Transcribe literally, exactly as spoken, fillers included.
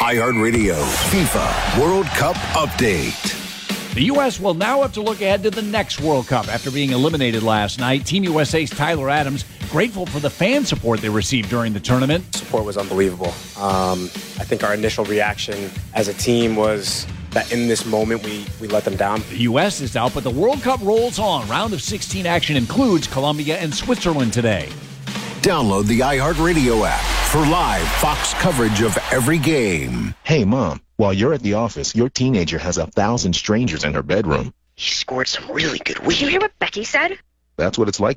iHeartRadio FIFA World Cup Update. The U S will now have to look ahead to the next World Cup after being eliminated last night. Team U S A's Tyler Adams grateful for the fan support they received during the tournament. Support was unbelievable. Um, I think our initial reaction as a team was that in this moment we, we let them down. The U S is out, but the World Cup rolls on. Round of sixteen action includes Colombia and Switzerland today. Download the iHeartRadio app for live Fox coverage of every game. Hey, Mom, while you're at the office, your teenager has a thousand strangers in her bedroom. He scored some really good weed. Did you hear what Becky said? That's what it's like